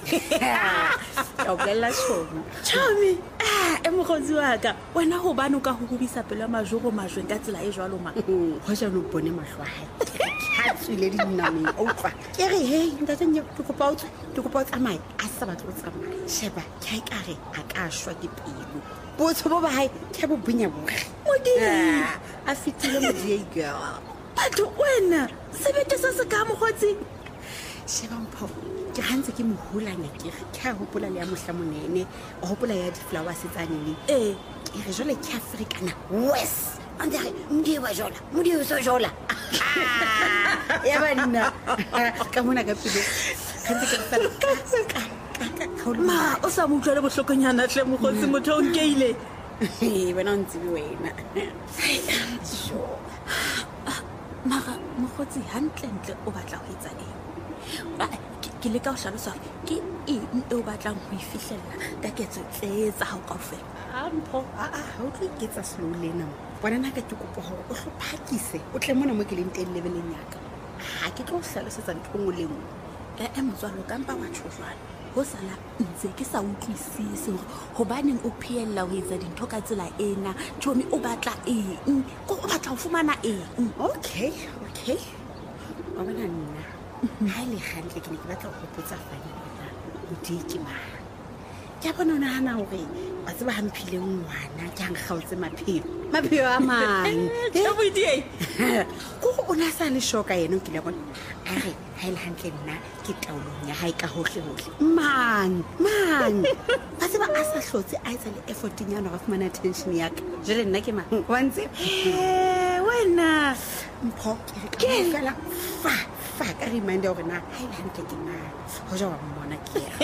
o bolela Chomi. Chomi e mogotsi wa ka wena go bane o ka go hobisa pelo majoro majweng ka tsela e jwalo ma go ja no bone mahlo a hae ha tswile di dinameng o utlwa ke re he ntateng ke kopa o tsamaye a sa batla o tsamaye sheba ke ka re a ka shwa ke pelo botho bo ba hae ke bo bunya boge modimo a fitile modie girl batho wena sebete se se ka mogotsi sheba mpho ke hantse ke mohulanya ke a hopola le ya mohlamonene o hopola ya di-flowers tsanene ke re jole ke Africana west ande mdiwa jola mdiwa so jola ya bana ka mona ka pele hantse ke fela ma o sa mo utlwele bohlokonyana tle mogotsi motho o nkeile wena ntse wena mara mogotsi hantle o batla go etsa eng ke le ka o hlalosa ke eng e o batlang go ifihlella ka ketso tse tsa hao kaofela mpho ha o tlo iketsa slow lena bona nna ka ke kopa gore o hlophakise o tle mona mo ke leng teng leveleng yaka ha ke tlo hlalosetsa ntho ngwe le ngwe motswalo ka mpa wa tshojwana ho sala ntse ke sa utlwisise hore hobaneng o phiella ho etsa dintho ka tsela ena Chomi o batla eng o batla ho fumana eng okay wa bona nna ha le hantle ke ne ke batla go botsa fane bona o dike ma ke bona ona hana hore wa tseba hamphile ngwana ke ang gautse mapheo a mang ke bodie go ona sa le shoka yena ke le bona a re ha ile hantle nna ke taolong ya hae ka hohle man ba tseba a sa hlotse a etsa le effort nyana ga fumana attention ya ka jele nna ke ma wa ntse wena mpho ke fela fa ka reminder hore na ha ile hantle ke na ho ja wa mmona ke ya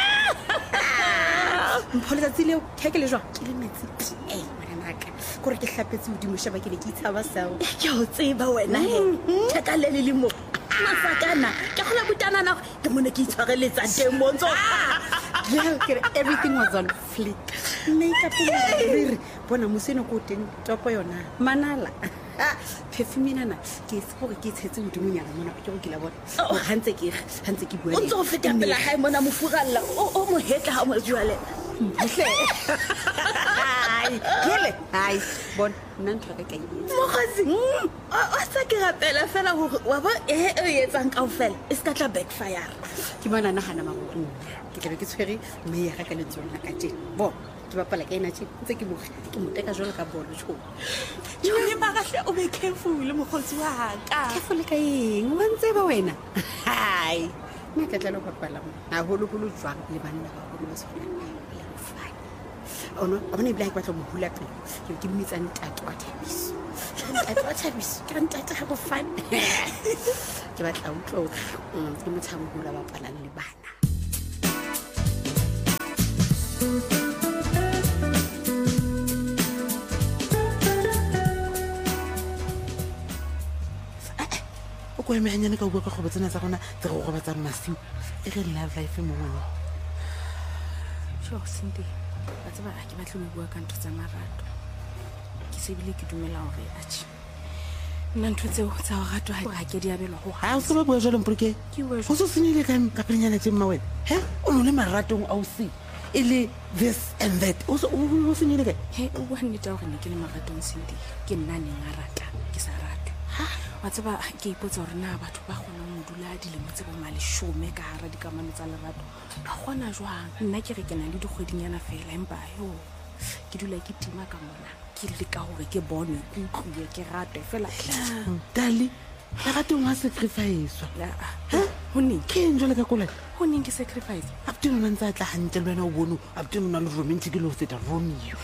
mpho le tsile ke le jwa ke le metsi ka gore ke hlapetse modimo sheba ke le ke itshaba sao ke o tseba wena he theka le le mo masakana ke gola butana na ke mone ke itshwareletsa teng montsho yeah everything was on flick makeup re bona museno ko teng topo yona manala perfume nana ke se gore ke tshetse modimo nyana mona ke go kila bona o hantse ke bua o ntse feta pela hae mona mofuralla o mo hetla ha mo jwale hle ai bon nna ntho ka itse mogotsi o sa ke rapela fela hore wa ba o etsang kaofela e se ka tla backfire ke bona nagana mabotong ke tlabe ke tshwere mme ya ka le tsona ka teng bo ke bapala ka ena tse ntse ke moteka jolo ka bolo Chomi magahle o be careful mogotsi wa ka careful ka eng wa ntse ba wena hai nna ka tla lo bapala ha holo jwang le banna ba holo ba sona ono abone bla ke batla mo hula pele ke mmitsa ntate wa Thabiso ke ntate ha go fun ke batla utlwa ke mothamo hula ba palang le bana o go emeanyane ka bua ka go botsena tsa gona tse go gobatsa masiu e re love life mo ngwana sure Cindy ba tsaba ke batla go bua ka ntho tsa marato ke sebile ke dumela hore atjhe nna ntho tseo tsa go ratwa ha ke di abelwa go ha o se ba bua jalo mpore ke go se senyile ka pelenyana tse mma wena he o no le maratong a o se e le this and that o senyile ka he o bua nnete hore ne ke le maratong Cindy ke nna neng a rata ke sa ratwe wa tseba ke ipotsa hore na batho ba kgona go dula dilemo tse ba maleshome ka hara dikamano tsa lerato ba kgona jwang nna ke re ke na le dikgwedinyana fela empa ke dula ke tima ka mona ke le ka hore ke bone ke utlwe ke ratwe fela dali lerato wa sacrifice ho ne ke enjoy ka kola ho ne ke sacrifice abdin o ntse tla hantle le wena o bone abdin o na le romantic le o feta Romeo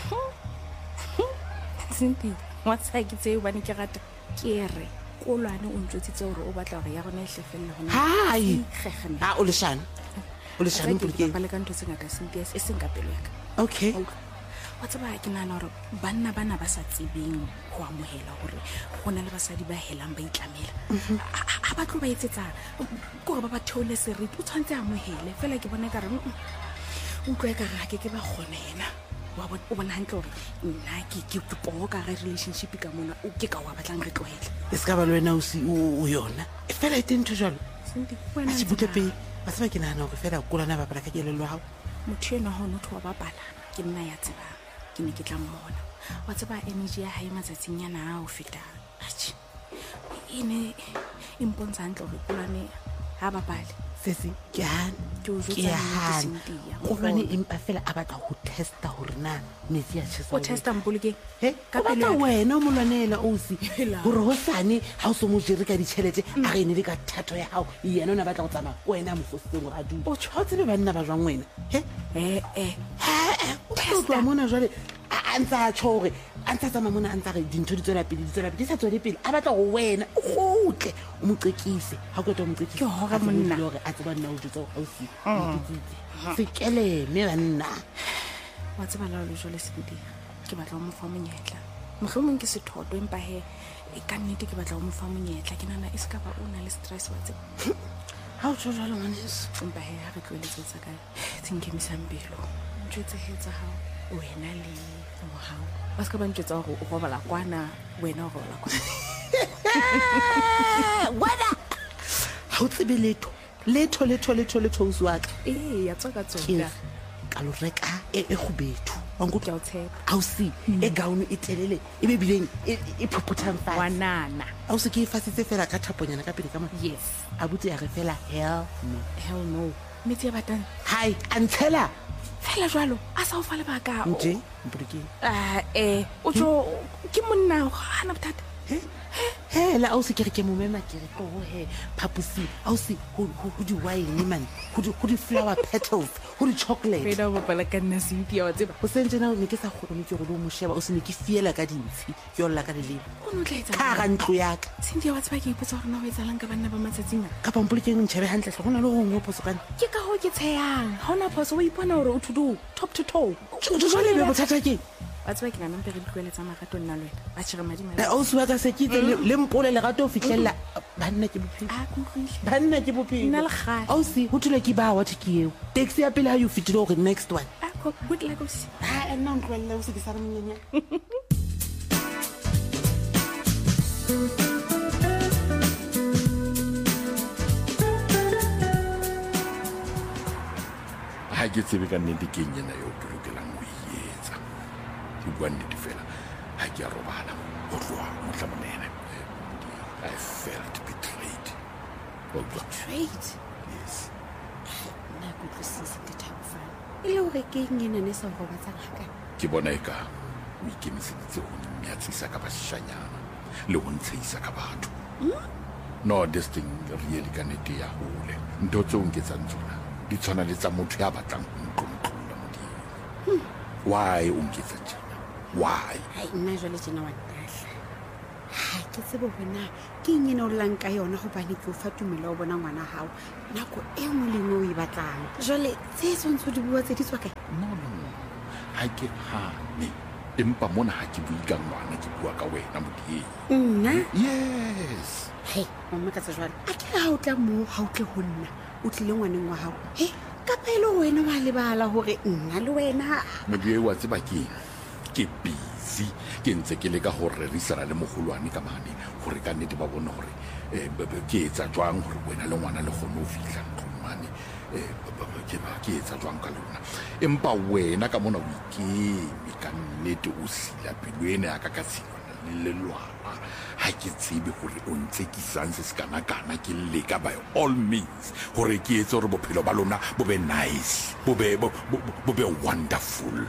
Cindy what's like tse bane ke rata ke re kolwane o ntsotsitse hore o batla hore ya rona e hlefella hona hai khegena o le shana ke ba le ka ntse ngata Cynthia e seng ka pelo ya ka okay wa tsaba ke nana hore banna bana ba sa tsebeng go amohela hore gona le basadi ba helang ba itlamela a ba tlo ba etsetsa gore ba theole seriti o tshwantse amohele fela ke bona ka re utlwa ka ga ke ba gona yena o bona hantle hore nna ke pogo ka ga relationship ka mona o ke ka wa batlang re tlohele e se ka ba le wena o yona e fela e teng ntho jalo a se butle pe ba tseba ke nagana gore fela kolana bapala ka kelelo gago motho eno ga o notho wa bapala ke nna ya tsebang ke ne ke tla mmona wa tseba energy ya gae matsatsing yana a o fetang e ne e mpontsha hantle gore kolane ga bapale sese ke gana kolwane empa fela a batla go testa gore na metsi a o testa mpolokeng ka batla wena o molwanela osi gore go sane ga o se mo jere ka ditšhelete a re ene le ka thato ya gago yena o ne batla go tsamaya wena mofositeng gore a dule o tsebe banna ba jwang wena o tloa mona jale a ntse a tsho gore a ntse a tsamaya mona a ntse a re dintho di tswela pele di sa tswele pele a batla go wena o gotle o mocekise ga o keta o mocekise gore a tseba nna o jutsa go gausi sekeleme banna wa tseba laolo jole sedi ke batla o mofa monyetla mohlomong ke sethoto empa he ka nnete ke batla o mofa monyetla ke nana e se ka ba o na le stress wa tseba ga o tsho jalo ngwaneso empa he ga re tloeletso tsa ka tsenkemisang pelo ntsetsegetsa gago wena le mogao ba se ka ba ntsetsa gore o robala kwana wena o robala kwana wena ga o tsebe letho osi wa ka ya tswa ka tsona ka lo reka e go betho ke o tshepa ausi e gaono e telele e be bileng e phophothang fatshe wanana ausi ke e fasitse fela ka thaponyana ka pele ka mona yes a botse ya re fela hell no metsi a batang hai a ntshela fela jwalo a sa o fa lebaka nje mpolokeng o tlo ke monna gana bothata hela ausi ke re ke momema ke re tlogo he phaposi ausi go di-wine man go di-flower petals go di-chocolate fela o bapala ka nna sentia wa tseba go sentsena ne ke sa kgone ke gore o mosheba o se ne ke fiela ka dintshi ke yolla ka lelemo ka ga ntlo yaka sentia wa tseba ke ipotsa gore na o etsalang ka banna ba matsatsing a ka pampolokeng ntšhebe gantletlhe go na le gongwe phoso kane ke ka go ke tsheyang ga ona phoso o ipona gore o thudo top to toe jolebe bothata keng wa tseba ke nanampe re ditloeletsa magato nna le wena ba tšhege madima ausi wa ka se ke itse le mpole legato o fitlhelela banna ke bophelo nna le gale ausi go thule ke ba wathe ke eo taxi ya pele ga yo fetile gore next one good luck ausi nna ntloelela ausi ke sa re monyenyana ga ke tsebe ka nnete ke eng ena yo ke lokelang go etsa ke bua nnete fela ga ke a robala go tloa mohlamonene I felt betrayed. Betrayed? Yes. Nna ke utlwisise ke Thabofane e le gore ke eng ena ne sa go robatsang gakana ke bona e ka o ikemiseditse go nyatsisa ka bašanyana le go ntshedisa ka batho no this thing really ka nnete ya gole ntho tseo nketsang tsona di tshwana le tsa motho ya batlang go ntlontlolola modimo why o nketsa tjena why nna jwale tjena wa ntahla ga ke tsebe gona ke eng ene o llang ka yona gobane ke o fa tumelo o bona ngwana gago nako e nngwe le nngwe o e batlang jwale tse tshwanetse di bua tse di tswa kae no ga ke gane empa mona ga ke bui ka ngwana ke bua ka wena modieng nna yes he mamakatsa jwale a ke ga o tla moo ga o tle go nna o tlile ngwaneng wa gago he ka pele wena wa lebala gore nna le wena modie wa tseba ke busy ke ntse ke le ka go rerisana le mogolwane ka mane gore ka nnete ba bone gore ke etsa jwang gore wena le ngwana le kgone o fitlha ntlong mane ke etsa jwang ka lona empa wena ka mona o ikeme ka nnete o sila pelo ene ya ka ka tshingwana le lelwana ga ke tsebe gore o ntsekisang se se kana-kana ke leka by all means gore ke etse gore bophelo ba lona bo be nice bo be wonderful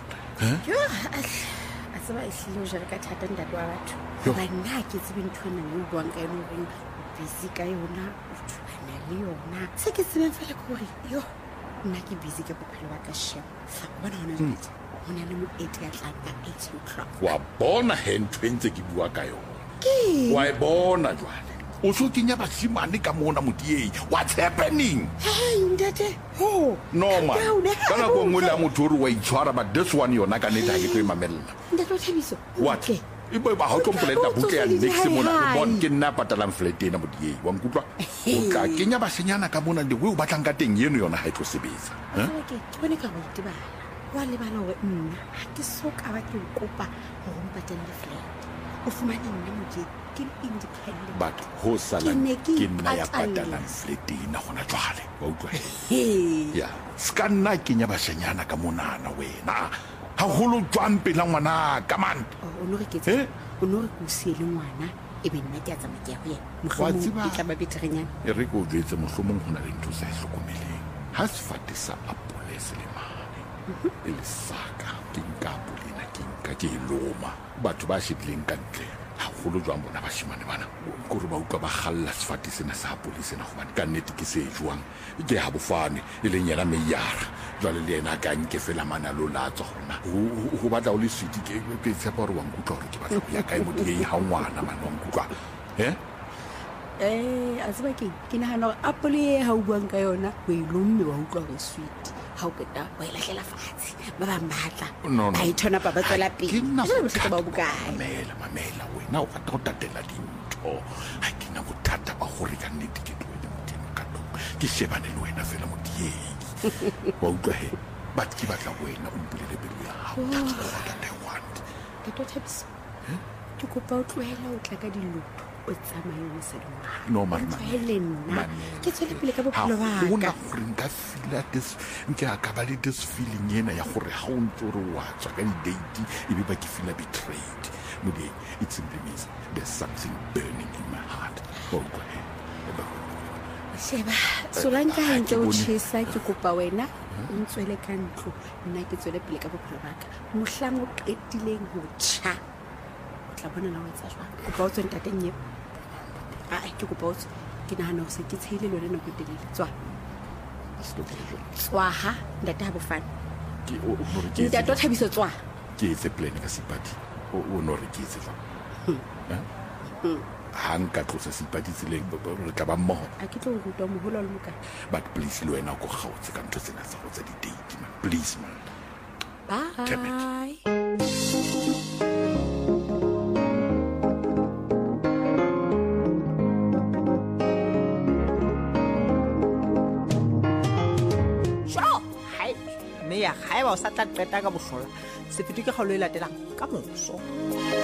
a tseba e tlile o jale ka thata ntate wa batho goba nna ke tsebe ntho ena o buang ka ene goreng o busy ka yona o thubana le yona se ke tsebeng fela ke gore yo nna ke busy ke bophelo ba ka shebo o bona gona jale go na le moeti ya tlang ka 8 o'clock wa bona he ntho e ntse ke bua ka yona wa e bona jwale o so kenya basimane ka mona modieng what's happening ntate noma ka nako nngwe le ya motho ore wa itshwara but this one yona ka nnete ga ke tlo e mamelela ntate o Thabiso what ga o tlo mpoleta butle ya next mona ke nna patalang flat ena modieng wa nkutlwa o tla kenya basenyana ka mona le we o batlang ka teng eno yona ga e tlo sebetsa ke bone ka go itebala wa lebala gore nna ga ke so ka ba ke o kopa gore mpatelele flat o fumane nna modie ke ke le independent but ho sala Ke ne ke ke nna ya ipatalla. patalang flat ena gona jwale wa utlwa He. ya ska nna kenya bashanyana ka monana wena haholo jwang pela ngwana ka man o no re ke Eh? o no re ke o siele ngwana e be nna ke a tsamaya ke ya go yena Wa mohlomong tseba- e tla ba beterenyana e re ke o jetse mohlomong go na le ntho sa e hlokomeleng ha sefate sa apole se le mane e le saka ke nka apole ena ke nka ke e loma batho ba shebileng ka ntle haholo jwang bona bashimane bana kore ba utlwa ba galla sefate sena sa apole sena gobane ka nnete ke se jwang ke ha bofane e leng yena meyara jwale le ena ka nke fela mana lo latswa gona go batla o le switi ke tshepa gore wa nkutlwa gore ke batla go ya kae mo diei ga ngwana mane wa nkutlwa a tseba ke nagana gore apole e ga o buang ka yona o e lomme wa utlwa gore sweet ga o keta wa e latlhela fatshe ba bang batla No, no. ba ithona pa ba tswela Ke nna pele botlhoko ba o bothata. bokae Mamela wena o rata go tatela dintho ga ke na bothata ba gore ka nnete ke tloele modimo ka tlong ke shebane le wena fela modiedi wa utlwa he but ke batla wena o mpolele pelo ya gago that's all that I want tato thabiso ke kopa o tlohela o tla ka diloto o tsamaye o mosadi No, man, tlohele nna Mamela. ke tswele pele ka bophelo Ha gona baka gore nka fila nke a ka ba le this feeling ena ya gore ga o ntse ore wa tswa ka di-date e be ba ke feel betrayed modie it simply means there's something burning in my heart wa utlwa he sheba solanka ha ga ke ntse o bone- tšhesa ke kopa wena o ntswele ka ntlo nna ke tswele pele ka bophelo baka mohlang o qetileng go tšha o tla bona na o etsa jwang kopa o tswe ntateng eo aa ke kopa o tswe ke nagana gore se ke tshehile le wena nako e telele tswaga ntate ga bofane ntate o thabiso tswa ke etse plan ka sepadi o no re ke etse jwang ha nka tlosa sepadi tseleng re tla ba mmogo a ke tlo go ruta mogolo wa le mokae but please le wena o ko gaotse ka ntho tsena tsa go tsa di-date man please man Damn it. bye mme ya ga e ba o sa tla qeta ka bohlola se fete ke kgaolo e latelang ka moso